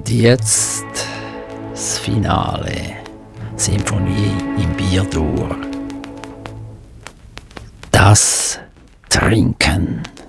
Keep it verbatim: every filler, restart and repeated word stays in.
Und jetzt das Finale. Symphonie im Bierdur. Das Trinken.